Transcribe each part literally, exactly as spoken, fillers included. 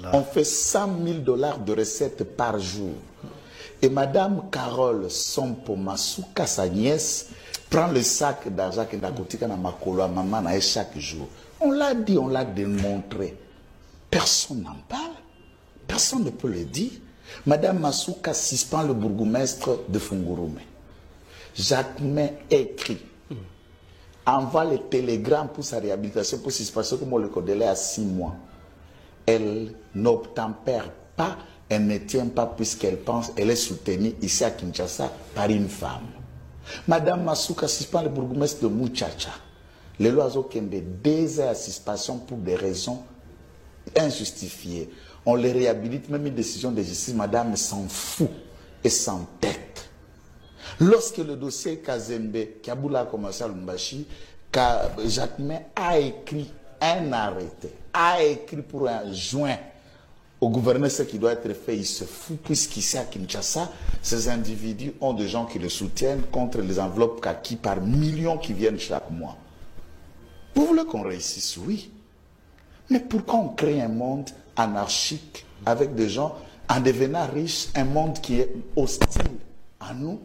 On fait cent mille dollars de recettes par jour. Et Madame Carole Sompo Masuka, sa nièce, prend le sac d'argent que Nakotika na makolo à maman na chaque jour. On l'a dit, on l'a démontré. Personne n'en parle. Personne ne peut le dire. Madame Masuka suspend le bourgmestre de Fungurume. Jacquemin écrit, envoie le télégramme pour sa réhabilitation, pour suspension, comme on le délai à six mois. Elle n'obtempère pas, elle ne tient pas puisqu'elle pense, elle est soutenue ici à Kinshasa par une femme. Madame Masuka suspend le bourgmestre de Muchacha. Le loiseau Kembe, deux heures à suspension pour des raisons injustifiées. On les réhabilite, même une décision de justice, madame s'en fout et s'entête. Lorsque le dossier Kazembe, Kaboula a commencé à Lumbashi, Jacquemin a écrit un arrêté, a écrit pour un joint au gouverneur ce qui doit être fait, il se fout, puisqu'ici à Kinshasa, ces individus ont des gens qui le soutiennent contre les enveloppes kaki par millions qui viennent chaque mois. Vous voulez qu'on réussisse? Oui. Mais pourquoi on crée un monde anarchique avec des gens en devenant riches, un monde qui est hostile à nous?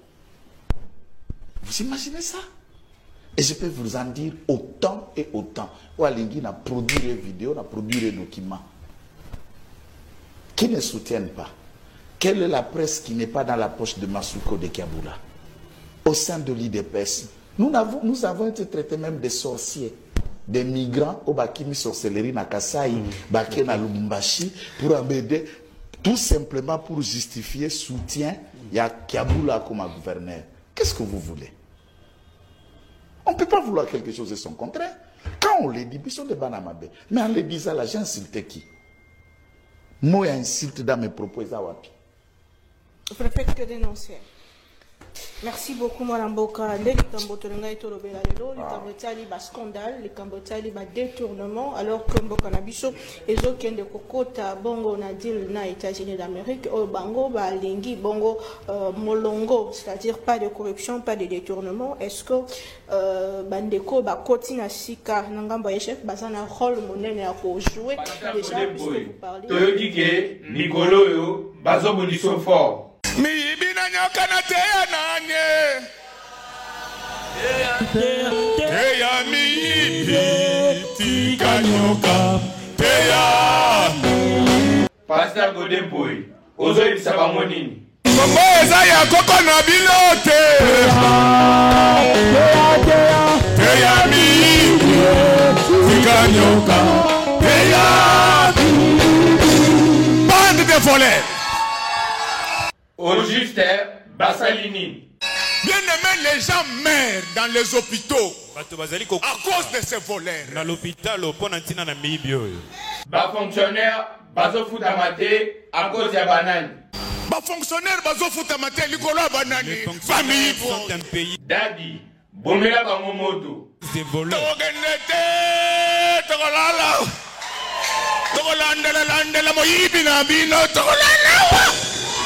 Vous imaginez ça? Et je peux vous en dire autant et autant. Walingi n'a produit des vidéos, n'a produit des documents qui ne soutiennent pas. Quelle est la presse qui n'est pas dans la poche de Masuko de Kaboula? Au sein de l'I D P S, nous avons, nous avons été traités même des sorciers, des migrants au Bakimi sorcellerie na Kasai, Baké na Lubumbashi, pour embêter, tout simplement pour justifier soutien, il y a Kaboula comme gouverneur. Qu'est-ce que vous voulez? On ne peut pas vouloir quelque chose de son contraire. Quand on les dit, ils sont des banamabé. Mais en les disant là, j'ai insulté qui? Moi, insulte dans mes propos, Zawapi. Préfet que dénoncer. Merci beaucoup, Madame Boka. Les Cambotolenga et Torobela Lelo, les Cambotali bas scandale, les Cambotali bas détournement, alors que Mboka Nabiso, et eux qui ont des cocottes, Bongo Nadil, na États-Unis d'Amérique, au Bango, ba Lingi, Bongo, Molongo, c'est-à-dire pas de corruption, pas de détournement. Est-ce que Bandeko, ba Kotina Sika, Nangamba Echef, Bazana rôle monnaie à jouer déjà, puisque vous parlez. Toyodike, Nicolo, yo, Bazo Boniso fort. Mi ibina nyoka na teya nanye Teya mi ibi tika nyoka Teya Pasteur Godempoy, Ozo ibisaba monini Kombo eza ya koko na bilote Teya mi ibi tika nyoka Teya Bande de volets. Au juste, Bassalini. Bien aimé, les gens meurent dans les hôpitaux à cause de ces voleurs. Dans l'hôpital, Bas fonctionnaire, bazo foutamate à cause de banane. Bas fonctionnaire, bazo foutamate, Nicolas banane. Famille sont un pays. Daddy, bomela bangomoto. Des voleurs. Togenete, togolala. Togolandela landela moyibina bino togolala.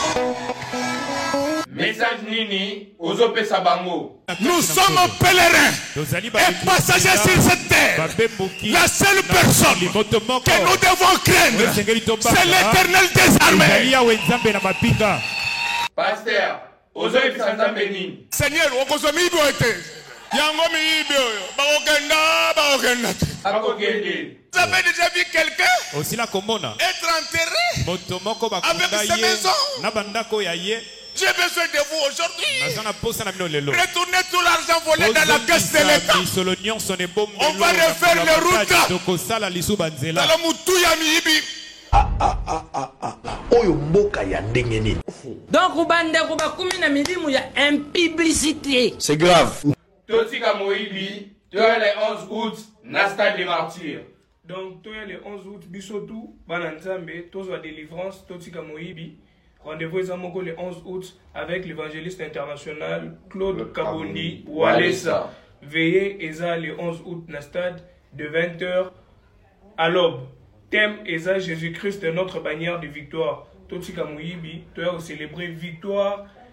Message Nini, Ozope Sabango. Nous sommes pèlerins et passagers sur cette terre. La seule personne que nous devons craindre, c'est l'Éternel des armées. Pasteur, Ozope Sanzambeni. Seigneur, Okozomi Boete. Yango Mibio, Bagokenda, Bagokenda. Vous avez déjà vu quelqu'un être enterré avec sa maison? J'ai besoin de vous aujourd'hui. Retournez tout l'argent volé dans la caisse de l'État. On va refaire les routes. Dans la Moutouya Mibi. Ah ah ah ah ah. Oyo mboka ya ndenge nini. Donc Rubande Ruba Kumina Milimu ya impiblicité. C'est grave. Totika Moibi, tu es le onze août, Nasta des martyrs. Donc, tu es le onze août, Bisotou, Bananzambe, Tozo délivrance, Totika Moibi. Rendez-vous le onze août avec l'évangéliste international Claude Kabondi Walesa. Veillez Eza le onze août na stade de vingt heures à l'aube. Thème Eza Jésus-Christ, notre bannière de victoire. Totika Moibi, tu as célébré victoire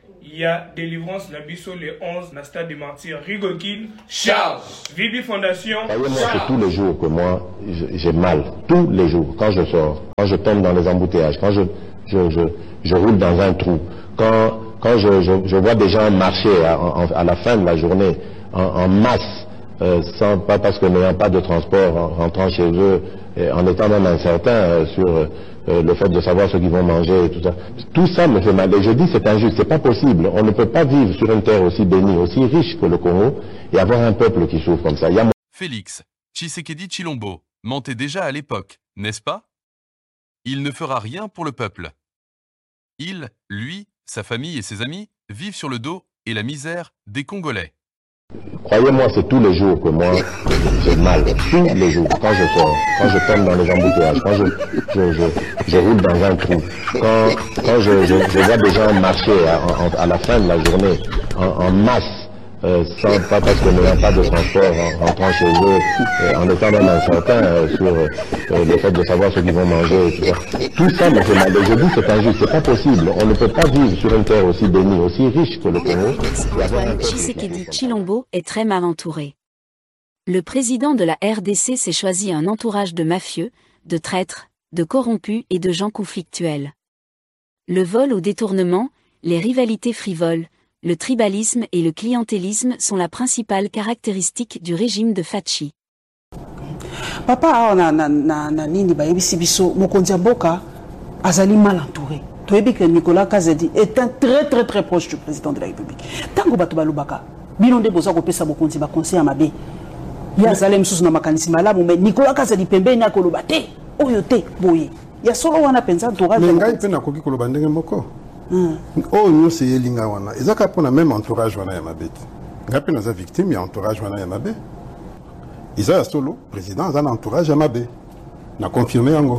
il y a délivrance Nabiso le onze, na stade des martyrs. Rigokin, charge. Vibi Fondation, Croyez-moi que tous les jours que moi, j'ai mal. Tous les jours, quand je sors, quand je tombe dans les embouteillages, quand je, je, je, je roule dans un trou, quand, quand je, je, je vois des gens marcher à, à, à la fin de la journée en, en masse, euh, sans, pas parce que n'ayant pas de transport, en rentrant chez eux, et en étant même incertain euh, sur euh, le fait de savoir ce qu'ils vont manger et tout ça. Tout ça me fait mal. Et je dis c'est injuste, c'est pas possible. On ne peut pas vivre sur une terre aussi bénie, aussi riche que le Congo et avoir un peuple qui souffre comme ça. Il y a... Félix Tshisekedi Tshilombo mentait déjà à l'époque, n'est-ce pas? Il ne fera rien pour le peuple. Il, lui, sa famille et ses amis vivent sur le dos et la misère des Congolais. Croyez-moi, c'est tous les jours que moi, j'ai mal. Tous les jours, quand je sors, quand je tombe dans les embouteillages, quand je, je, je, je roule dans un trou, quand, quand je, je, je vois des gens marcher à, à, à la fin de la journée en, en masse, euh, sans, pas parce que n'ayant pas de transport, en rentrant chez eux, euh, en étant même incertain euh, sur euh, le fait de savoir ce qu'ils vont manger, et tout ça. Tout ça me fait mal. Et je dis c'est injuste, c'est pas possible. On ne peut pas vivre sur une terre aussi bénie, aussi riche que le Congo. Antoine Tshisekedi Tshilombo est très mal entouré. Le président de la R D C s'est choisi un entourage de mafieux, de traîtres, de corrompus et de gens conflictuels. Le vol au détournement, les rivalités frivoles, le tribalisme et le clientélisme sont la principale caractéristique du régime de Fachi. Papa na na na na nini ba yebisi biso mokonzi mboka azali mal entouré. Toyebi que Nicolas Kazadi est un très très très proche du président de la République. Tango bato balubaka bino nde boza kopesa mokonzi ba conseil mabe. Ya zalem susu na makanisi malamu mais Nicolas Kazadi pembeni akoloba te oyo te boye. Ya solo wana penza entourage. Ngai pe na koki koloba ndenge moko. Oh nous c'est yelinga wana. Ezaka pona même entourage wana ya mabeti. Ngai pe naza victime ya entourage wana ya mabe. Isa solo président za entourage ya mabe. Na confirmé yango.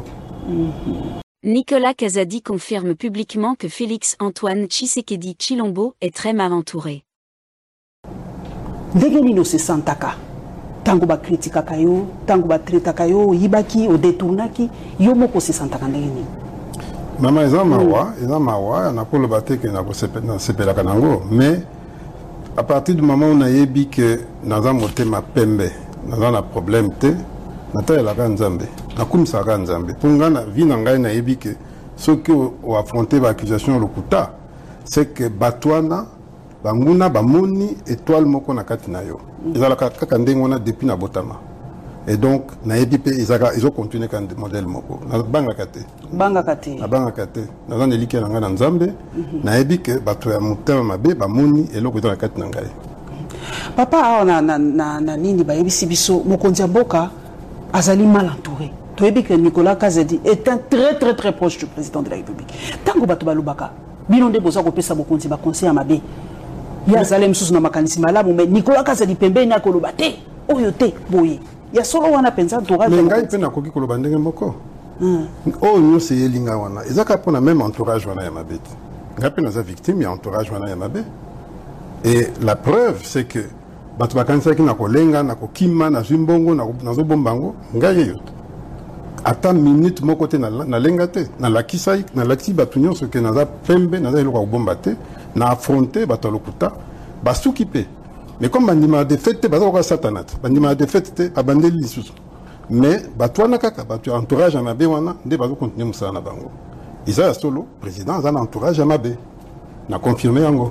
Nicolas Kazadi confirme publiquement que Félix Antoine Tshisekedi Tshilombo est très mal entouré. Ndenge nino se santaka. Tango ba kritika kayo, tango ba traita kayo, yibaki o détournaki, yo moko se santaka ndenge nini. Mama eza mawa, eza mawa, na ko le baté que na ko sepela kanango, mais à partir du moment où on a yebi que naza motema pembe, naza na problème te, nata la kanzambe, na kumsa kanzambe. Pour ngana vi na ngai na yebi que ce que o affronter ba accusation lokuta, c'est que batwana banguna bamoni étoile moko na kati na yo. Ezala kaka ndenge wana depuis na botama. Et donc, na yebi pe izaka ils ont continué quand modèle moko. Na banga kate. Banga kate. Na banga kate. Na zan elike na ngana nzambe. Na yebi ke bato ya mutema mabe ba moni eloko to na kate na ngai. Papa na na na na nini ba yebi sibiso mokonzi mboka azali mal entouré. Toyebi que Nicolas Kazadi est un très très très proche du président de la République. Tango bato balubaka bino nde boza kopesa mokonzi ba conseil mabe. Ya zalem susu na makanisi malamu mais Nicolas Kazadi pembeni akoloba te oyo te boye. Ya solo wana penza entourage. Mais ngai pe na koki koloba ndenge moko. Oh nous c'est yelinga wana. Ezaka pona même entourage wana ya mabeti. Ngai pe naza victime ya entourage wana ya mabe. Et la preuve c'est que bato bakanisa ki na kolenga na kokima na zimbongo na nazo bombango ngai yeyo. Ata minute moko te na na lenga te na lakisa na lati bato nyonso ke naza pembe naza eloko bomba te na affronter bato lokuta basuki pe. Mais comme bandima de fête baza ko satanat bandima de fête abandeli lisusu mais batwana kaka batu entourage à mabe wana nde bazo continuer musala na bango isa solo président za entourage à mabe na confirmer yango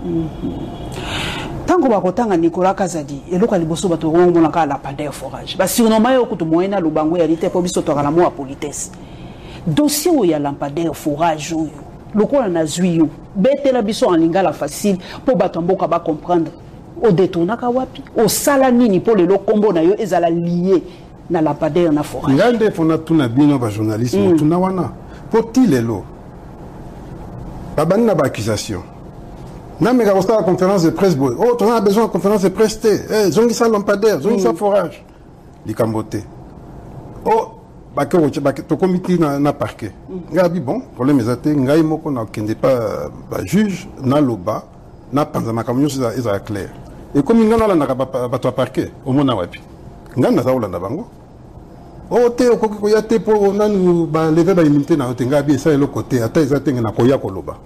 tango bakotanga Nicolas Kazadi eloko liboso bato ngomona ka la pandeur forage ba surnommé yo kutu moyena lubango ya lite po biso to kala mo a politesse dossier o ya lampadaire forage oyo lokola na zwi yo betela biso en lingala facile po bato mboka ba comprendre au détournaka wapi au sala nini pour le kombo na yo ezala lié na lampadaire na forage ngande fona tuna bino ba journalisme mm. tuna wana poti lelo babani na ba accusation na me ka la conférence de presse boy oh on a besoin de conférence de presse té eh zongi sa lampadaire zongi sa forage likambote oh ba ke ba to comité na na parquet ngabi bon problème ezate ngai moko na kende pas ba juge na loba na panza makamyo ça est clair et comme il ngana na ba to parquet au mona wapi ngana za ulanda bango oh te ko ko ya te po nanu ba lever ba immunité na te ngabi ça le côté ata ezate na koya koloba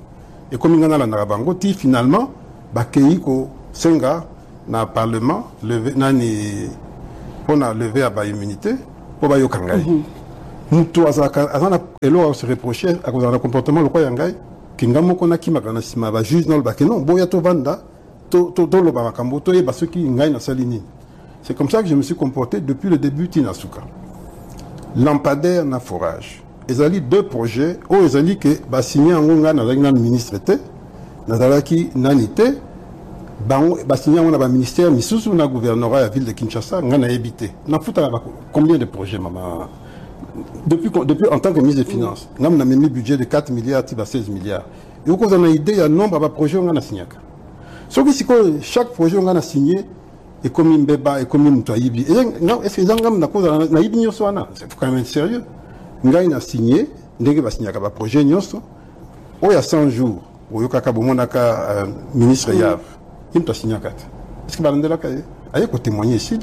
et comme il y a dans la bango ti finalement bakei ko senga na parlement lever nani on a levé à ba immunité pour ba yokangai mutu azaka azana elo se reprocher à cause du comportement le quoi yangai kingamo kona kimakana sima ba juge non ba que non boya to vanda to to to lo ba makambo to yeba soki ngai na salini. C'est comme ça que je me suis comporté depuis le début Tinasuka. Lampadaire na forage. Ils ont deux projets. Oh, ils ont dit que bah signé en Onga na le ministre était, na dalaki nanité, bah bah signé en a ministère, misusu na gouvernorat à la ville de Kinshasa, on a habité. Na fouta combien de projets maman? Depuis depuis en tant que ministre des Finances, on a mis un budget de quatre milliards à seize milliards. Et au cause on a idée il y a nombre de projets on a signé. Sauf que chaque projet on a signé et comme une bébé et comme une toibi. Est-ce que les gens na cause na ibi nyoso wana? C'est quand même sérieux. Ngai na signé, ndenge ba signé ka ba projet nyoso. O ya cent jours, o yoka ka bomona ka ministre Yav. Il t'a signé kat. Est-ce que ba ndela ka aye ko témoigner ici?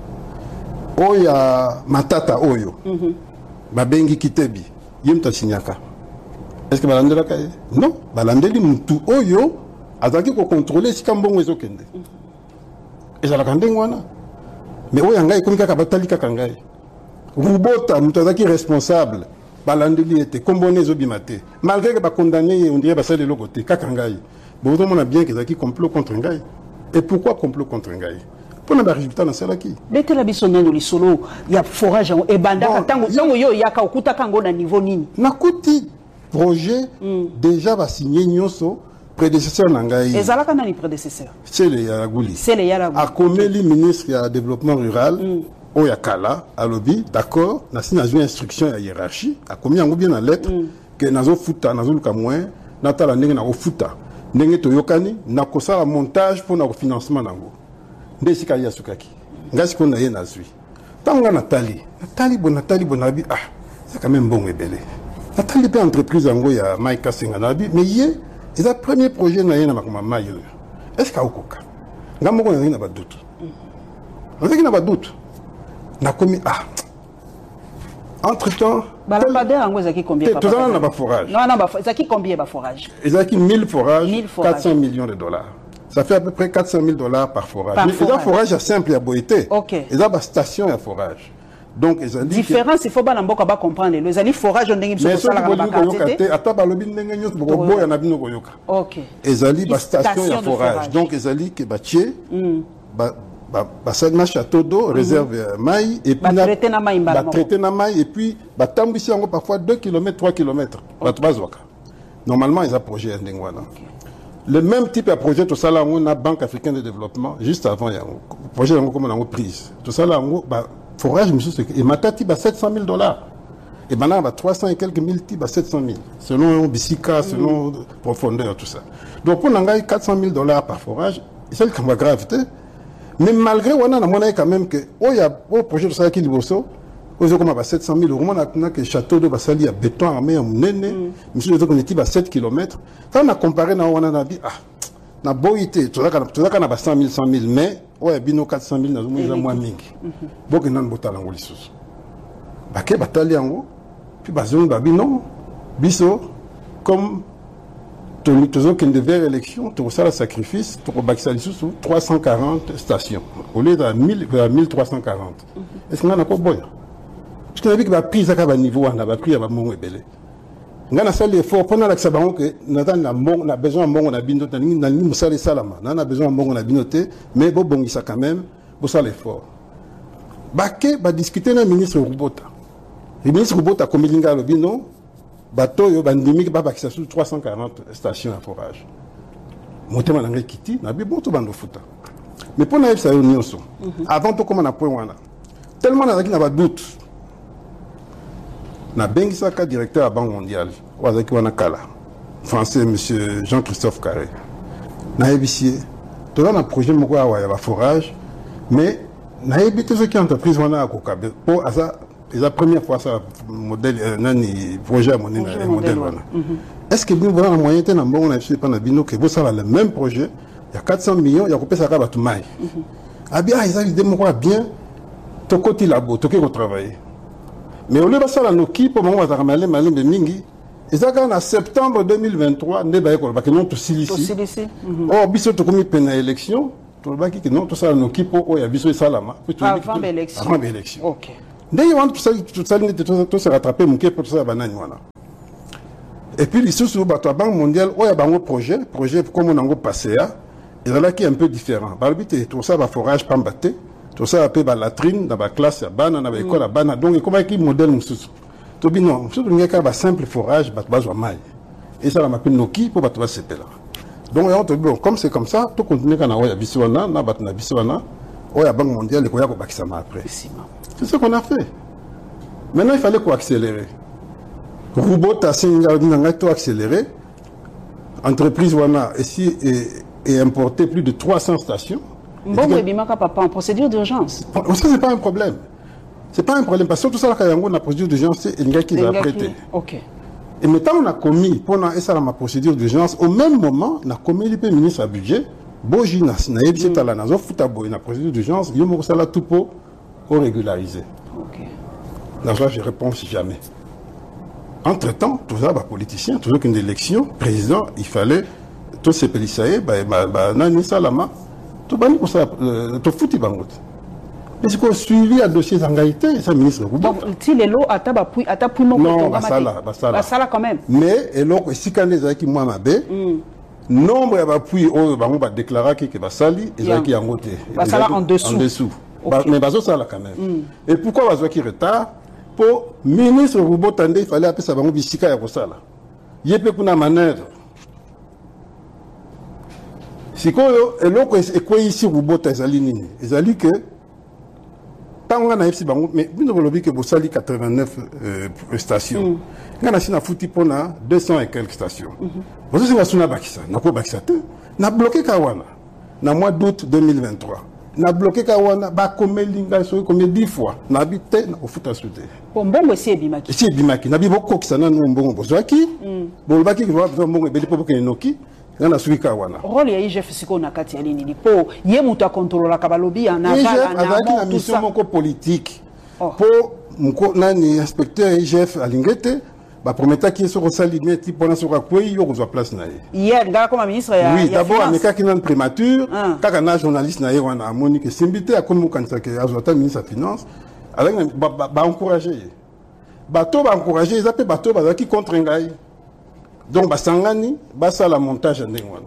O ya matata oyo. Ba bengi kitebi. Yim t'a signé ka. Est-ce que ba ndela ka? Non, ba landeli mutu oyo azaki ko contrôler si kambongo ezokende. Et ça la kandeng wana. Mais oyo ngai comme ka batali ka kangai. Rubota mutazaki responsable balandeli était comboné zobimate. Malgré que ba condamné on dirait ba ça de l'autre côté ka kangai. Bon on a bien que zaki complot contre ngai. Et pourquoi complot contre ngai? Pour na ba résultat na sala ki. Bete la biso nano li solo ya forage e banda katango tango yo yaka okuta kango na niveau nini. Nakuti projet déjà va signer nyoso. Prédécesseur Nangaï. Et Zalaka n'a ni prédécesseur. C'est le Yaragouli. C'est le Yaragouli. A Komeli, ministre du développement rural, au Yakala, à Lobi, d'accord, n'a signé une instruction à hiérarchie, a commis un bien en lettre, que Nazo Futa, Nazo Lukamouin, Natala Nenge na Futa, Nenge Toyokani, n'a kosa la montage pour le financement Nango. Ndesika Yasukaki. Ngassi qu'on a yé Nazui. Tanga Nathalie. Nathalie, bon Nathalie, bon Nabi, ah, c'est quand même bon et belé. Nathalie, pas entreprise en Goya, Maïka Senganabi, mais yé, c'est le premier projet na yena makoma mayo. Est-ce qu'il y a okoka? Ngamo ko na ba doute. On sait qu'il n'a pas doute. Na komi ah. Entre-temps, Balampadaire en zaki combien? Tout ça na ba forage. Non non ba zaki combien ba forage? Zaki mille forages, quatre cents millions de dollars. Ça fait à peu près quatre cent mille dollars par forage. Par Mais forage. les forages simple à boité. OK. Et là ba station à forage. Donc ils ont dit différence il faut pas n'importe quoi comprendre les amis forage on ndenge biso sala ka bakatete ata balobi ndenge nyonso boko boya na bino koyoka. OK. Ezali ba station ya forage. Donc ezali ke ba tie ba ba ba sana château d'eau réserve mai et puis ba traiter na mai mbala. Ba traiter na mai et puis ba tambisi yango parfois deux kilomètres trois kilomètres. Ba tbazwaka. Normalement ils a projet ndenge wana. Le même type de projet tout ça là on a Banque africaine de développement juste avant il y a projet yango comme on a prise. Tout ça là on ba forage, monsieur, et Matati, bah, sept cent mille dollars. Et maintenant, bah, trois cents et quelques mille, bah, sept cent mille. Selon Bissika, selon mm. profondeur, tout ça. Donc, pour n'engager quatre cent mille dollars par forage, c'est le cas gravité. Mais malgré, on a quand même que, oh, il y a un projet de ça qui est bosso, on a comme sept cent mille euros, on a que le château de Bassali a béton armé, on est né, monsieur, on est à sept kilomètres. Quand on a comparé, on a dit, ah, na boité, tout ça, tout ça, on a cent mille, cent mille, mais, ouais, bino quatre cent mille, nous avons moins mingi. Beaucoup n'ont pas talent au lissus. Baké batali yango, puis bazon babi non, biso, comme tout toujours qu'il devait élection, tout ça le sacrifice, tout le baksali sous trois cent quarante stations, au lieu de mille trois cent quarante. Est-ce qu'on a encore bon? Parce qu'on a vu que la prise à niveau, on a pris à mon ébélé. On a fait l'effort pendant la saison que nous avons besoin de bon on a binoté, nous avons besoin de salama, nous avons besoin de bon on a binoté, mais bon bon ça quand même, pour ça l'effort. Baké va discuter avec le ministre Rubota. Le ministre Rubota comme il a le bino, bateau yo bandimi ba bakisa sur trois cent quarante stations à forage. Monter mananga kiti, na bi bon to bando futa. Mais pour naïf ça yo nyonso. Avant to comme on a point wana. Tellement na n'a pas de doute. Na Bengisaka, directeur à la Banque mondiale, Wazaki Wanakala, français, monsieur Jean-Christophe Carré. Na ébicier, tout là, na projet de à forage, mais na ébité ce qui est entreprise wana à Kokabe. Pour ça, c'est la première fois ça, modèle, nani, projet à mon modèle wana. Est-ce que nous voyons la moyenne d'un bon, on a fait pendant bino que vous savez le même projet, il y a quatre cents millions, il y a coupé ça à tout maï. Ah bien, ils ont dit, moi, bien, ton côté là-bas, ton côté travailler. Mais au lieu de ça, nos qui pour moi, on va ramener malin de mingi, Et ça, quand en septembre deux mille vingt-trois, nous avons non tout ici. Oh, biso to komi pena élection, to baki que non tout ça nous qui pour y a biso salama. Avant l'élection. Avant l'élection. OK. D'ailleurs, tout ça tout ça tout se rattraper mon pour ça banane voilà. Et puis les sous bato la Banque mondiale, oh y a un projet, projet comme on a passé à, et là qui est un peu différent. Par le but tout ça va forage pas batté, tout ça appelé ba latrine dans la classe à bana dans l'école à bana. Donc comment qui modèle nous sous. To bi non, surtout il y a un simple forage bato bazo maille. Et ça la m'appelle Noki pour bato se là. Donc on te bon comme c'est comme ça, tout continue quand on a biswana, na bato na biswana, oh y a Banque mondiale, il y a ko bakisama après. C'est ce qu'on a fait. Maintenant il fallait quoi accélérer. Robot a accéléré. Entreprise Wana ici est importé plus de trois cents stations. Bon, mais Bimaka papa en procédure d'urgence. Ça c'est pas un problème. C'est pas un problème parce que tout ça là quand on a procédure d'urgence c'est un gars qui l'a prêté. OK. Et maintenant on a commis pendant ça ma procédure d'urgence au même moment on a commis le ministre à budget Boji na na yebisi tala na zo futa boy na procédure d'urgence yo mo sala tout pour régulariser. OK. Là je réponds si jamais. Entre-temps, tout ça, bah, politicien, toujours qu'une élection, président, il fallait, tous ces policiers, bah, bah, bah, nani salama, tout bani pour ça, tout foutu bangot. Mais c'est qu'on suivi à dossier d'engagité, ça, ministre. Donc, si les lots, à ta puis, à ta puis, mon non, bah, ça là, bah, ça là. Bah, ça là, quand même. Mais, et là, si quand les qui moi, ma baie, nombre, bah, puis, on va déclarer qu'il va sali, et qui en côté. Bah, ça là, en dessous. En dessous. Mais, bah, ça là, quand même. Et pourquoi, bah, qui retard? Pour ministre Roubo Tande, il fallait appeler ça bango bisika ya kosala. Yepe kuna manœuvre. Sikoyo eloko ekwe ici Roubo ezali nini? Ezali que tango na epsi bango mais bino bolobi que bosali quatre-vingt-neuf euh, stations. Ngana sina futi pona deux cents et quelques stations. Bozo singa suna bakisa, nako bakisa te. Na bloqué kawana na mois d'août deux mille vingt-trois. Na bloqué kawana ba komelinga so comme dix fois na habité na ofuta souté bon bongo c'est bimaki c'est bimaki na bibo kokisana no mbongo bozwaki bon baki ko ba mbongo ebeli po ke noki na suki kawana rôle ya I G F siko na kati ya nini po ye muta contrôler ka balobi en aval na mission moko politique po mko nani inspecteur I G F alingete ba prometa qui est sur salimé type pendant sur quoi yo ko place na hier nga comme ministre ya oui d'abord ameka qui nan prémature kaka na journaliste na wana amoni que simbité a comme kanisa que azota ministre des finances avec ba ba encourager bato ba encourager ils appellent bato ba qui contre ngai donc ba sangani ba ça la montage ndengwana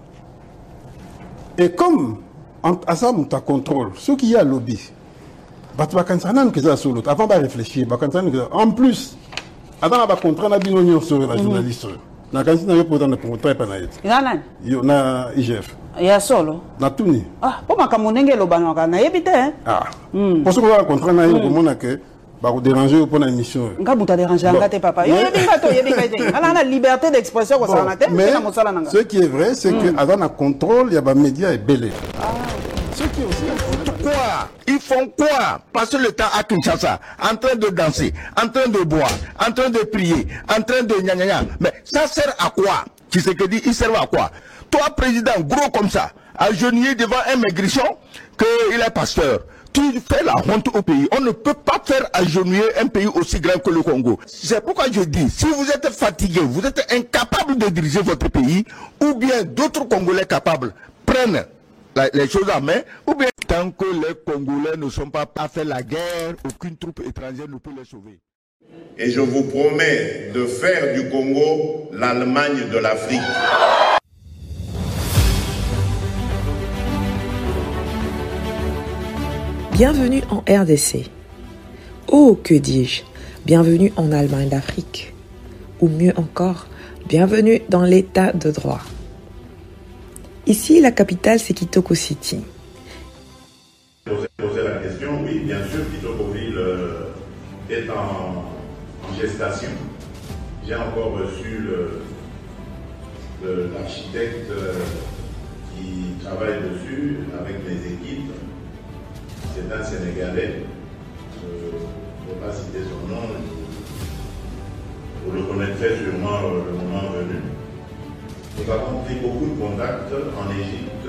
et comme à ça monta contrôle ce qui y a lobby bato ba kanisa nan que ça solo avant ba réfléchir ba kanisa en plus avant la contrat na bino nyonso la journaliste na kanisi na yo pour dans le contrat pa na yete nana yo na I G F ya solo na tuni ah po makamunenge lo banaka na yebite hein ah parce que la contrat na yo ko mona que ba ko déranger pour na émission nga buta déranger ngate papa yo yebinga to yebinga te ala na liberté d'expression ko sana te mais ce qui est vrai c'est que avant la contrôle il y a ba médias et belé ce qui est aussi quoi? Ils font quoi? Passer le temps à Kinshasa, en train de danser, en train de boire, en train de prier, en train de gna gna gna. Mais ça sert à quoi? Tu sais que dit, il sert à quoi? Toi, président, gros comme ça, agenouillé devant un maigrichon, qu'il est pasteur. Tu fais la honte au pays. On ne peut pas faire agenouiller un pays aussi grand que le Congo. C'est pourquoi je dis, si vous êtes fatigué, vous êtes incapable de diriger votre pays, ou bien d'autres Congolais capables prennent les choses en main, ou bien tant que les Congolais ne sont pas à faire la guerre, aucune troupe étrangère ne peut les sauver. Et je vous promets de faire du Congo l'Allemagne de l'Afrique. Bienvenue en R D C. Oh, que dis-je, bienvenue en Allemagne d'Afrique. Ou mieux encore, bienvenue dans l'état de droit. Ici, la capitale, c'est Kitoko City. Poser la question, oui, bien sûr, Kitokoville euh, est en, en gestation. J'ai encore reçu l'architecte euh, qui travaille dessus avec mes équipes. C'est un Sénégalais. Euh, je ne vais pas citer son nom. Vous le connaîtrez sûrement euh, le moment venu. Nous avons pris beaucoup de contacts en Égypte,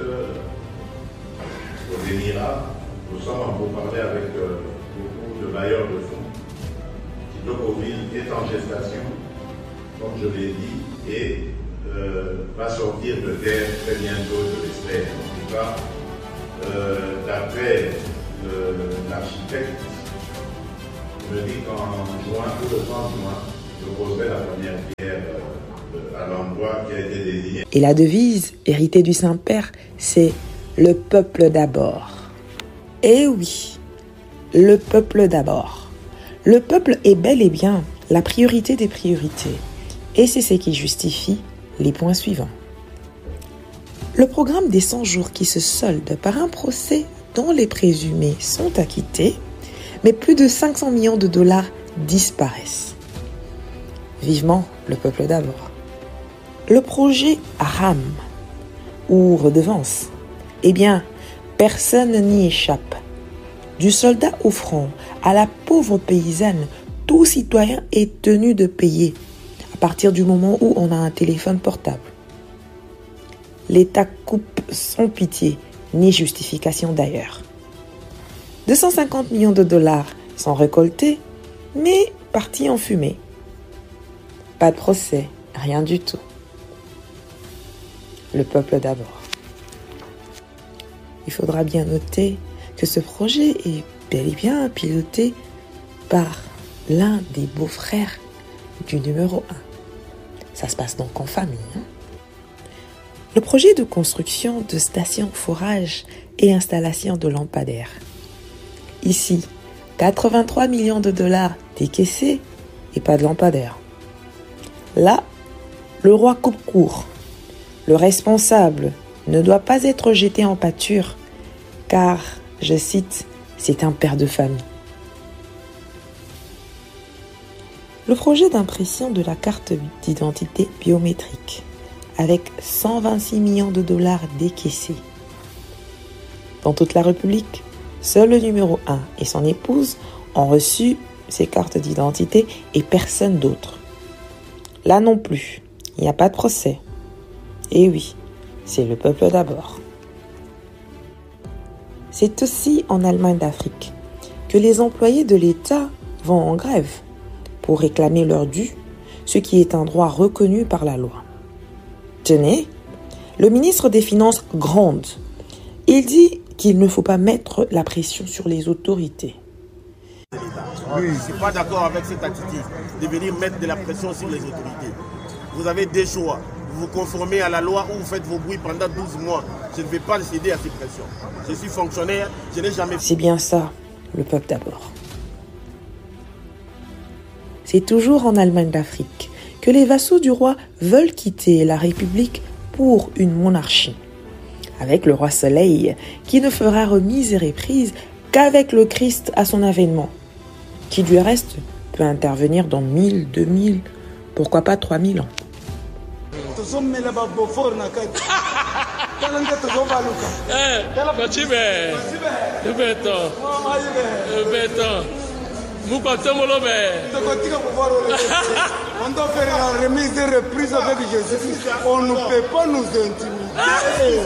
aux Émirats. Nous sommes en pourparlers avec euh, beaucoup de bailleurs de fonds. Kitokoville est en gestation. comme je l'ai dit, et euh, va sortir de terre très bientôt, je l'espère. En tout cas, euh, d'après l'architecte, il me dit qu'en juin, tout le trente juin, je poserai la première pierre euh, à l'endroit qui a été désigné. Et la devise héritée du Saint-Père, c'est « Le peuple d'abord ». Eh oui, le peuple d'abord. Le peuple est bel et bien la priorité des priorités. Et c'est ce qui justifie les points suivants. Le programme des cent jours qui se solde par un procès dont les présumés sont acquittés, mais plus de cinq cents millions de dollars disparaissent. Vivement le peuple d'abord. Le projet RAM ou redevance, eh bien, personne n'y échappe. Du soldat au front à la pauvre paysanne, tout citoyen est tenu de payer à partir du moment où on a un téléphone portable. L'État coupe sans pitié, ni justification d'ailleurs. deux cent cinquante millions de dollars sont récoltés, mais partis en fumée. Pas de procès, rien du tout. Le peuple d'abord. Il faudra bien noter que ce projet est bel et bien piloté par l'un des beaux-frères du numéro un. Ça se passe donc en famille. Hein? Le projet de construction de stations forage et installation de lampadaires. Ici, quatre-vingt-trois millions de dollars décaissés et pas de lampadaires. Là, le roi coupe court. Le responsable ne doit pas être jeté en pâture car, je cite, c'est un père de famille. Le projet d'impression de la carte d'identité biométrique avec cent vingt-six millions de dollars décaissés. Dans toute la République, seul le numéro un et son épouse ont reçu ces cartes d'identité et personne d'autre. Là non plus, il n'y a pas de procès. Et oui, c'est le peuple d'abord. C'est aussi en Allemagne d'Afrique que les employés de l'État vont en grève pour réclamer leur dû, ce qui est un droit reconnu par la loi. Tenez, le ministre des Finances gronde. Il dit qu'il ne faut pas mettre la pression sur les autorités. Oui, je ne suis pas d'accord avec cette attitude de venir mettre de la pression sur les autorités. Vous avez des choix. Vous vous conformez à la loi ou vous faites vos bruits pendant douze mois. Je ne vais pas céder à ces pressions. Je suis fonctionnaire, je n'ai jamais... C'est bien ça, le peuple d'abord. C'est toujours en Allemagne d'Afrique que les vassaux du roi veulent quitter la République pour une monarchie. Avec le roi Soleil, qui ne fera remise et reprise qu'avec le Christ à son avènement, qui du reste peut intervenir dans mille, deux mille, pourquoi pas trois mille ans. On doit faire la remise et reprise avec Jésus. On ne peut pas nous intimider.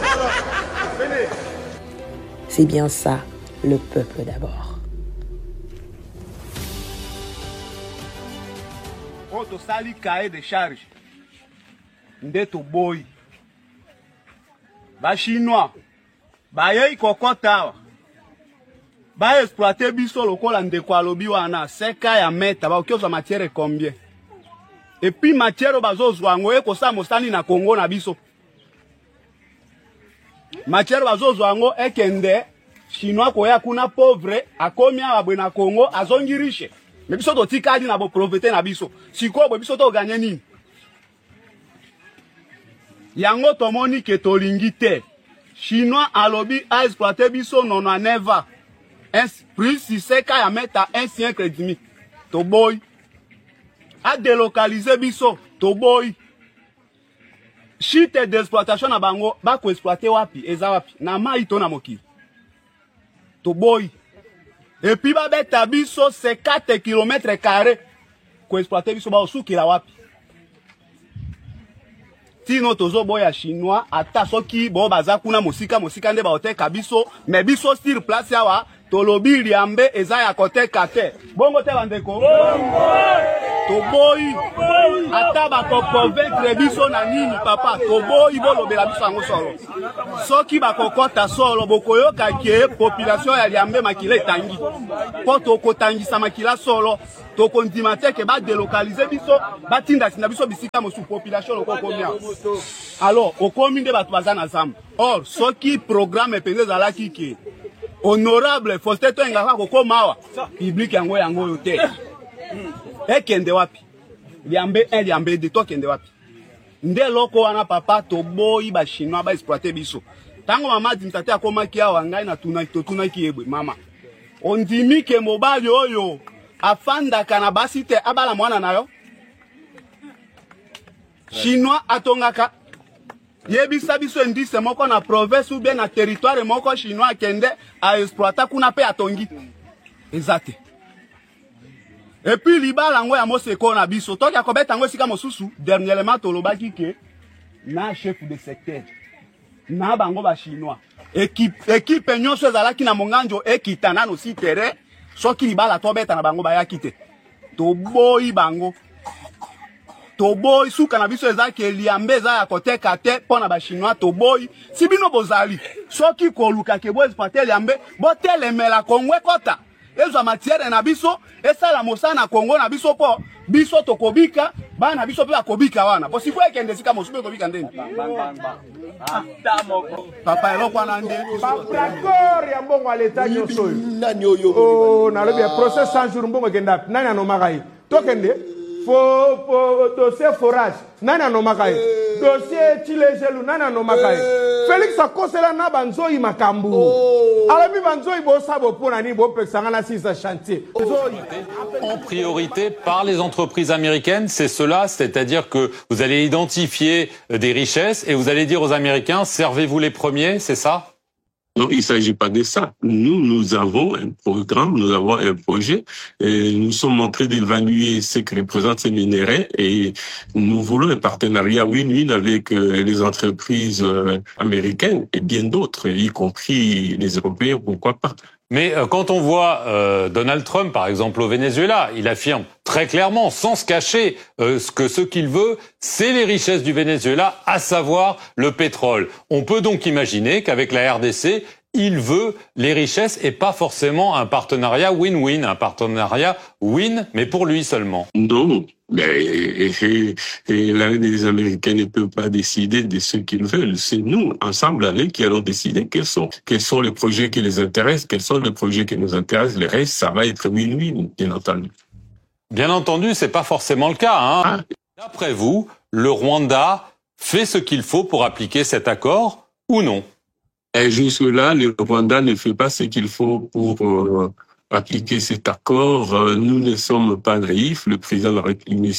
C'est bien ça, le peuple d'abord. Quand on sali cahier de charge, ndeto boy, ba chinois, ba yei kokota. Ba exploiter biso lokola ndeko alobi wana seka ya meta ba okioza matière combien et puis matière bazozwa ngo eko sa mosani na Congo na biso matière bazozwa ngo ekende chinois ko ya kuna pauvre akomi abwe na Congo azongi riche mais biso to tikadi na bo profiter na biso siko bo biso to gagner nini yango tomoni ke tolingi te chinois alobi a exploiter biso nono neva un plus si c'est qu'à mettre un siècle et demi. To boy. A délocaliser biso. To boy. Chite d'exploitation na bango. Ba ko exploiter wapi. Eza wapi. Na ma ito na moki. To boy. Et puis ba beta biso c'est quatre kilomètres carrés. Ko exploiter biso ba osuki la wapi. Tino tozo boya chinois. Ata soki bo baza kuna mosika mosika nde ba hotel kabiso. Mais biso sur place yawa. tolobi liambe eza ya kote kate bongo te bandeko toboyi ata bakoconvaincre biso na nini papa toboyi bolobela biso yango solo soki bakokota solo bokoyoka ke population ya liambe makila etangi po tokotangisa makila solo tokondima te ke badelokalize biso batinda sinda biso bisika mosu population lokokomia alors okomi nde bato baza na zamba or soki programme epenze ezalaki ke honorable Faustin Toengaka kokoma awa public yango yango oyo te ekende wapi liambe un liambe de tokende wapi nde loko wana papa toboyi ba chinois ba exploiter biso tango mama dimtate akomaki awa ngai na tuna totunaki yebwe mama ondimi ke mobali oyo afandaka na basi te abala mwana nayo chinois atongaka yebisa biso indice moko na province ou bien na territoire moko chinois kende a exploiter kuna pe atongi ezate et puis libala ngo ya moseko na biso toki akobeta ngo sika mosusu dernièrement tolobaki ke na chef de secteur na bango ba chinois équipe équipe nyonso ezalaki na monganjo ekitana no si terrain soki libala tobeta na bango bayaki te toboyi bango toboyi suka na biso ezaki liambe eza ya koteka te pona ba chinois toboyi si bino bozali soki koluka ke bo exploiter liambe bo telemela kongwe kota ezwa matière na biso esala mosana Kongo na biso po biso tokobika bana biso pe akobika wana bo sifo ekende sika mosupe kobika ndeni papa eloko wana nde d'accord ya mbongo aleta nyoso nani oyo oh na lobi process cent jours mbongo kenda nani anomaka yi tokende fo fo dossier forage nani anomaka yi dossier chilejelu nani anomaka yi Félix akosela na banzoi makambu alabi banzoi bo sabo pona ni bo pesanga na sisa chantier en priorité par les entreprises américaines, c'est cela, c'est-à-dire que vous allez identifier des richesses et vous allez dire aux Américains servez-vous les premiers, c'est ça? Non, il ne s'agit pas de ça. Nous, nous avons un programme, nous avons un projet. Et nous sommes en train d'évaluer ce que représentent ces minéraux et nous voulons un partenariat win-win avec euh, les entreprises euh, américaines et bien d'autres, y compris les Européens, pourquoi pas. Mais euh, quand on voit euh, Donald Trump, par exemple, au Venezuela, il affirme très clairement, sans se cacher, euh, ce que ce qu'il veut, c'est les richesses du Venezuela, à savoir le pétrole. On peut donc imaginer qu'avec la R D C, il veut les richesses et pas forcément un partenariat win-win, un partenariat win, mais pour lui seulement. Non. Et, et, et là, les Américains ne peuvent pas décider de ce qu'ils veulent. C'est nous, ensemble, avec, qui allons décider quels sont, quels sont les projets qui les intéressent, quels sont les projets qui nous intéressent. Le reste, ça va être win-win, bien entendu. Bien entendu, c'est pas forcément le cas, hein. Ah. D'après vous, le Rwanda fait ce qu'il faut pour appliquer cet accord ou non? Et jusque-là, le Rwanda ne fait pas ce qu'il faut pour euh, appliquer cet accord. Euh, nous ne sommes pas naïfs. Le président de la République,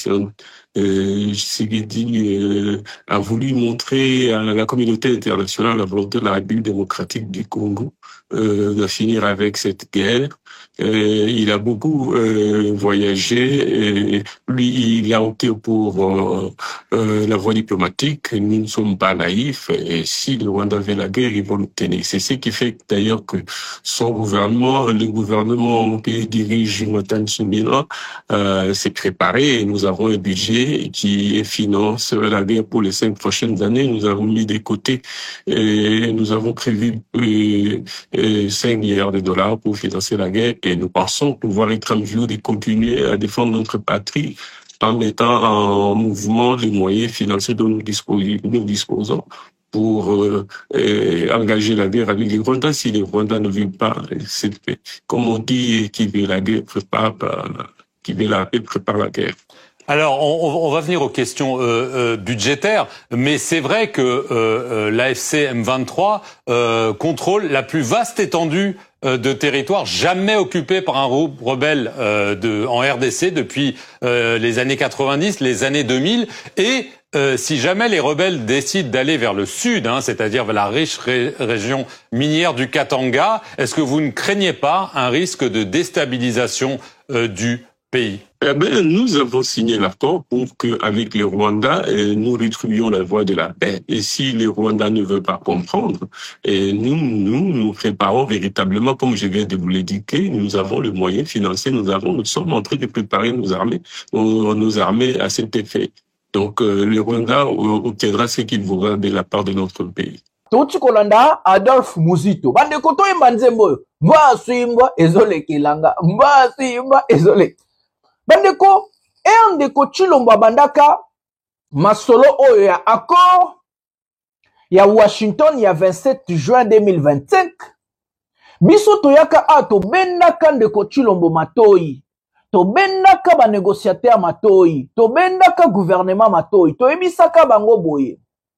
euh, Tshisekedi, euh, a voulu montrer à la communauté internationale la volonté de la République démocratique du Congo euh, de finir avec cette guerre. Euh, il a beaucoup euh, voyagé. Et lui, il a opté pour euh, euh, la voie diplomatique. Nous ne sommes pas naïfs. Et si le Rwanda veut la guerre, ils vont l'obtenir. C'est ce qui fait d'ailleurs que son gouvernement, le gouvernement que dirige Jonathan Tsumila, euh, s'est préparé. Et nous avons un budget qui finance la guerre pour les cinq prochaines années. Nous avons mis de côté et nous avons prévu euh, euh, cinq milliards de dollars pour financer la guerre. Et nous pensons pouvoir être en mesure de continuer à défendre notre patrie en mettant en mouvement les moyens financiers dont nous disposons, nous disposons pour euh, euh, engager la guerre avec les Rwandais. Si les Rwandais ne veulent pas cette paix, comme on dit, qui veut la guerre prépare, qui veut la paix prépare la guerre. Alors, on, on va venir aux questions euh, euh, budgétaires, mais c'est vrai que euh, euh, l'A F C M vingt-trois euh, contrôle la plus vaste étendue euh, de territoire jamais occupée par un rebelle euh, de, en R D C depuis euh, les années quatre-vingt-dix, les années deux mille, et euh, si jamais les rebelles décident d'aller vers le sud, hein, c'est-à-dire vers la riche ré région minière du Katanga, est-ce que vous ne craignez pas un risque de déstabilisation euh, du pays? Eh bien, nous avons signé l'accord pour qu'avec le Rwanda, eh, nous retrouvions la voie de la paix. Et si le Rwanda ne veut pas comprendre, eh, nous, nous nous préparons véritablement, comme je viens de vous l'indiquer, nous avons le moyen financier, nous avons, nous sommes en train de préparer nos armées, nos, nos armées à cet effet. Donc, euh, le Rwanda obtiendra ce qu'il voudra de la part de notre pays. Touti kolanda Adolphe Muzito. Bande koto imba nzembo yo. Mba suimba ezole kilanga. Mba suimba ezole. Bande ko ende ko Chilombo bandaka masolo oyo ya accord ya Washington ya vingt-sept juin deux mille vingt-cinq. Biso toyaka a to bendaka ndeko Chilombo matoi. To bendaka ba négociateur matoi. To bendaka gouvernement matoi. To ebisaka bango boye.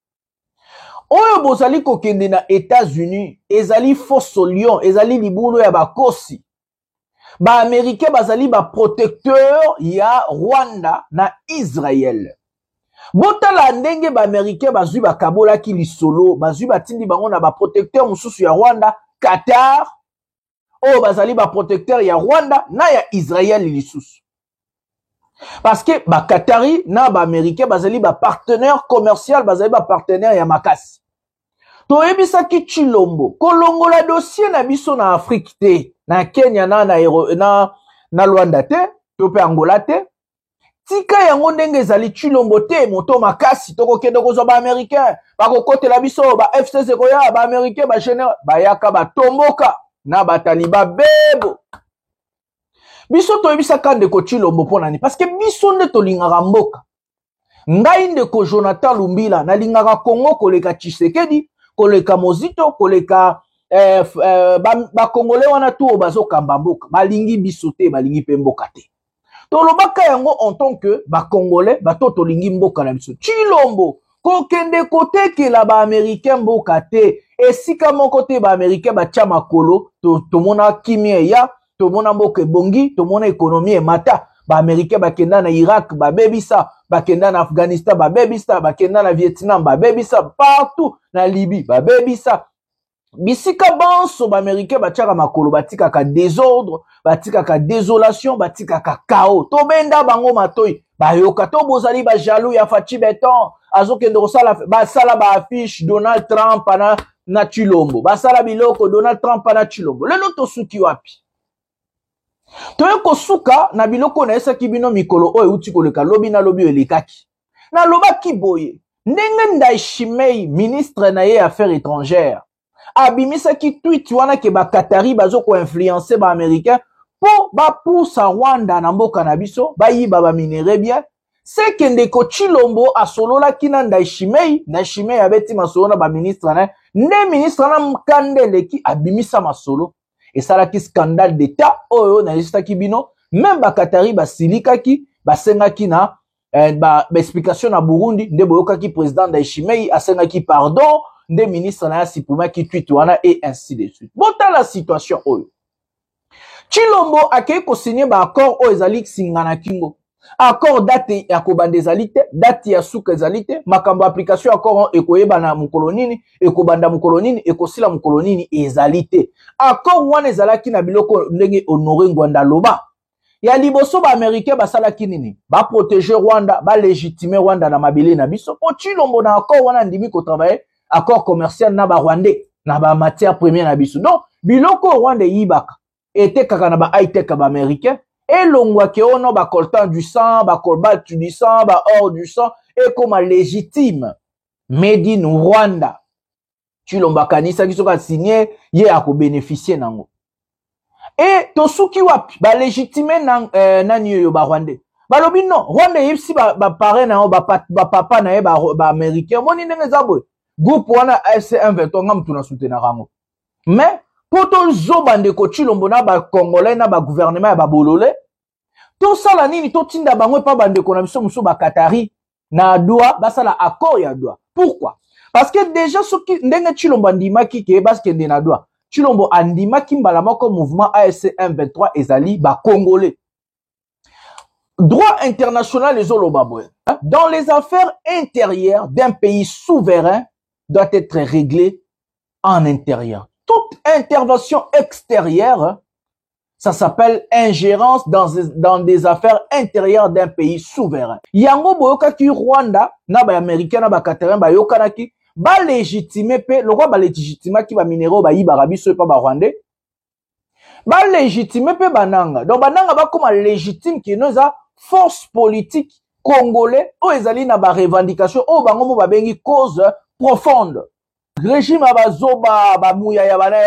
Oyo bozali kokende na États-Unis, ezali fausse lion, ezali libulu ya bakosi. Ba Américain bazali ba protecteur ya Rwanda na Israël. Botala ndenge ba Américain bazui ba kabola ki lisolo, bazui batindi bango na ba protecteur mususu ya Rwanda, Qatar. Oyo bazali ba protecteur ya Rwanda na ya Israël lisusu. Parce que ba Qatari na ba Américain bazali ba partenaire commercial, bazali ba partenaire ya makasi. To ebisaki Chilombo kolongola dossier na biso na Afrique te, na Kenya na na na, na Rwanda te, to pe Angola te. Tika yango ndenge ezali Chilombo te moto makasi toko kende kozwa ba Américain, ba kokotela biso ba F C C koya ba Américain ba général ba yaka ba tomboka na ba taliba bebo. Biso to ebisaka ndeko Chilombo pona ni parce que biso nde to lingaka mboka. Ngai ndeko Jonathan Lumbila na lingaka Congo koleka Tshisekedi, koleka Mozito, koleka eh, eh, ba, ba Congolais wana tu bazo kamba mboka, balingi biso te, balingi pe mboka te. To lobaka yango en tant que ba Congolais, ba to to lingi mboka na biso. Chilombo ko kende kote la ba Américain mboka te, esika moko te ba Américain ba tia makolo, to to mona kimie ya, to mona mboka bongi, to mona économie mata. Ba Américain ba kenda na Irak ba bebisa, ba kenda na Afghanistan ba bebisa, ba kenda na Vietnam ba bebisa, partout na Libye ba bebisa. Bisika banso ba Américain ba tiaka makolo batika ka désordre, batika ka désolation, batika ka chaos. To benda bango matoi, ba yoka to bozali ba jaloux ya Fachi Beton, azo kende ko sala ba sala ba affiche Donald Trump na na Chilombo. Ba sala biloko Donald Trump na Chilombo. Lelo to suki wapi? Toye kosuka na biloko na esa kibino mikolo oyo uti koleka lobi na lobi elekaki. Na loba kiboye. Ndenge Ndayishimiye ministre na ye affaires étrangères. Abimisa ki tweet wana ke ba Qatari bazo ko influencer ba américain po ba poussa Rwanda na mboka na biso ba yiba ba minere bien. C'est que ndeko Chilombo asolola kina Ndayishimiye, Ndayishimiye abeti masolo na ba ministre na ne ministre na mkandele ki abimisa masolo. Et ça là qui scandale d'état oyo na lista kibino même ba Qatari ba silika ki ba senga ki na eh, ba, ba explication na Burundi nde boyoka ki président Ndayishimiye asenga ki pardon nde ministre na sipuma ki tweet wana et ainsi de suite. Bota la situation oyo Chilombo akei ko signer ba accord oyo ezali singana kingo accord date ya kobanda ezali te, date ya suka ezali te, makambo application accord ekoyeba na mukolonini, ekobanda mukolonini, ekosila mukolonini ezali te. Accord wana ezalaki na biloko ndenge Honoré Ngwanda loba. Ya liboso ba Américain basalaki nini? Ba protéger Rwanda, ba légitimer Rwanda na mabele na biso. Po Chilombo na accord wana ndimi ko travailler accord commercial na ba Rwandais, na ba matière première na biso. Donc biloko Rwanda yibaka ete kaka na ba high tech ba Américain. Et l'ongwa ke ono ba coltan du sang, ba cobalt du sang, ba or du sang, et comme légitime, made in Rwanda. Chilombo kanisa ki soka signé, ye ako bénéficier nango. Et tosuki wapi, ba légitime nan, euh, nan yo ba Rwandais. Ba lobi non, Rwanda yipsi ba, ba pare na yo, ba, ba papa na ye, ba, ba américain, moni nenge zabwe. Groupe wana F C M vingt-trois, ngam tuna soutena rango. Mais, poto zobande ko Chilombo na ba Congolais na ba gouvernement ya ba bolole to sala nini to tinda bangwe pa bande ko na biso muso ba Qatari na Doha ba sala accord ya Doha. Pourquoi? Parce que déjà soki ndenge Chilombo andimaki ke baske ndé na Doha Chilombo andimaki mbala moko mouvement A F C M vingt-trois ezali ba Congolais. Droit international les olobabwe. Dans les affaires intérieures d'un pays souverain doit être réglé en intérieur. Toute intervention extérieure, Ça s'appelle ingérence dans, dans des affaires intérieures d'un pays souverain. Yango boyoka ki Rwanda, na ba américain na ba Qatarien ba yokana ki ba légitimer pe lokwa ba légitimer ki ba minéraux ba yibara biso pa ba Rwandais. Ba légitimer pe bananga. Donc bananga ba comme légitime ki noza force politique congolais o ezali na ba revendication o bango mo ba bengi cause profonde. Régime abazoba ba mouya ya bana.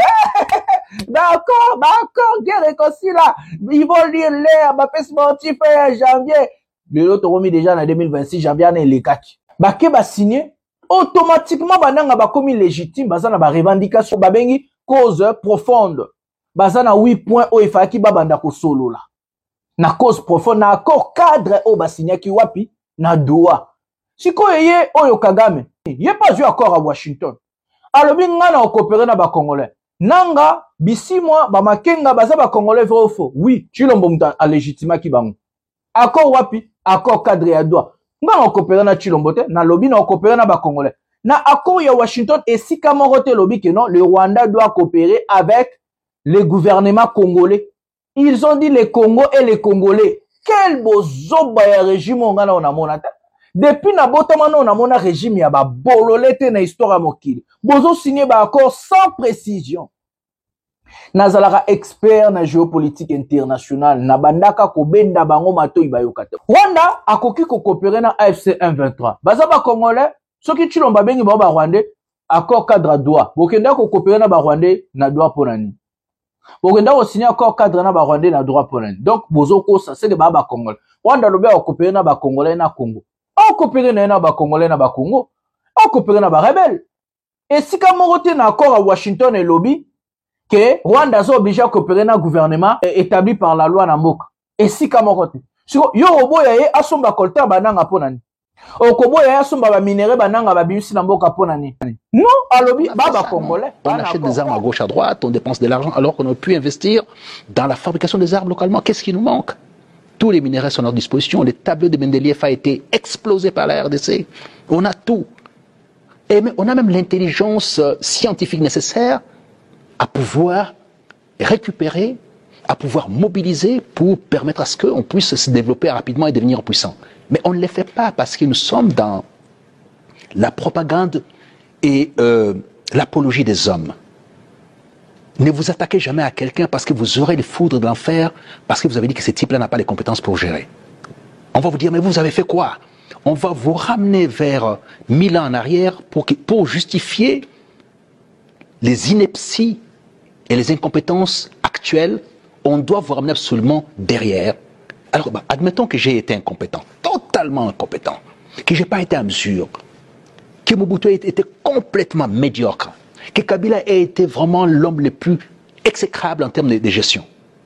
D'accord, d'accord, guerre réconcilie là. Ils vont lire l'air, ma paix sportif janvier. Le lot remis déjà en deux mille vingt-six, janvier, on est les quatre. Bah, que bah signé, automatiquement, bah, n'a pas commis légitime, bah, ça n'a pas revendication, bah, bengi, cause profonde. Bah, ça n'a huit points, oh, il faut qu'il banda ko solo là. Na cause profonde, na accord cadre, oh, bah, signé ki wapi, na doa. Si ko yé, oh, yo Kagame, yé pas eu accord à Washington. Alors, bien, on a coopéré na ba Congolais. Nanga, bisi moi, ba makenga, baza ba Congolais vrai ou faux? Oui, Chilombo mta a légitima ki bango. Accord wapi? Accord cadre ya doa. Nga on coopéré na Chilombo te, na lobby na on coopéré na ba Congolais. Na accord ya Washington et si Kamorote lobby que non, le Rwanda doit coopérer avec le gouvernement congolais. Ils ont dit les Congo et les Congolais. Quel beau zoba ya régime on a na monata. Depuis na botamano on a mona régime ya ba bololete na histoire mokili. Bozo signé ba accord sans précision. Nazalara expert na géopolitique internationale na bandaka ko benda bango matoi bayokate. Rwanda akoki ko coopérer na A F C M vingt-trois. Baza ba Congolais, soki Chilomba bengi ba ba Rwandais, accord cadre droit. Bokenda ko coopérer na ba Rwandais na droit ponani. Bokenda ko signer accord cadre na ba Rwandais na droit ponani. Donc bozo ko ça c'est que ba ba Congolais. Rwanda lobe ko coopérer na ba Congolais na Congo. On coopère na ba Congolais na ba Congo. On coopère na ba rebelle. Et si comme on na accord à Washington et lobby que Rwanda est obligé à coopérer na gouvernement établi par la loi na mboka. Et si comme on so yo obo ya asomba colter bananga ponani. Okobo ya asomba ba minéraux bananga ba bimisi na mboka ponani. Non, à lobby ba ba Congolais. On achète des armes à gauche à droite, on dépense de l'argent alors qu'on aurait pu investir dans la fabrication des armes localement. Qu'est-ce qui nous manque? Tous les minéraux sont à notre disposition. Le tableau de Mendeleev a été explosé par la R D C. On a tout. Et on a même l'intelligence scientifique nécessaire à pouvoir récupérer, à pouvoir mobiliser pour permettre à ce qu'on puisse se développer rapidement et devenir puissant. Mais on ne le fait pas parce que nous sommes dans la propagande et euh, l'apologie des hommes. Ne vous attaquez jamais à quelqu'un parce que vous aurez les foudres de l'enfer, parce que vous avez dit que ce type-là n'a pas les compétences pour gérer. On va vous dire, mais vous avez fait quoi? On va vous ramener vers mille ans en arrière pour, pour justifier les inepties et les incompétences actuelles. On doit vous ramener absolument derrière. Alors, bah, admettons que j'ai été incompétent, totalement incompétent, que je n'ai pas été à mesure, que Mobutu a été complètement médiocre, que Kabila ait été vraiment l'homme le plus exécrable en termes de, de gestion.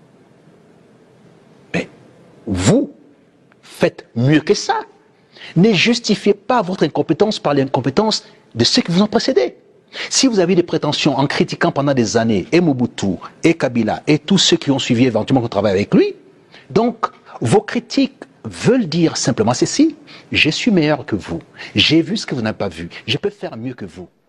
Mais vous faites mieux que ça. Ne justifiez pas votre incompétence par l'incompétence de ceux qui vous ont précédé. Si vous avez des prétentions en critiquant pendant des années et Mobutu, et Kabila, et tous ceux qui ont suivi éventuellement qu'on travaille avec lui, donc vos critiques veulent dire simplement ceci: je suis meilleur que vous, j'ai vu ce que vous n'avez pas vu, je peux faire mieux que vous.